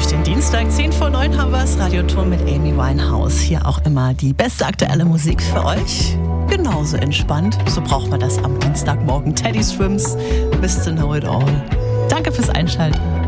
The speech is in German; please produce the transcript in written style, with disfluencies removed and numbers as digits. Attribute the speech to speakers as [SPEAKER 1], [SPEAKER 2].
[SPEAKER 1] den Dienstag, 10 vor 9 haben wir es. Radiotour mit Amy Winehouse. Hier auch immer die beste aktuelle Musik für euch. Genauso entspannt. So braucht man das am Dienstagmorgen. Teddy Swims, Mr. Know It All. Danke fürs Einschalten.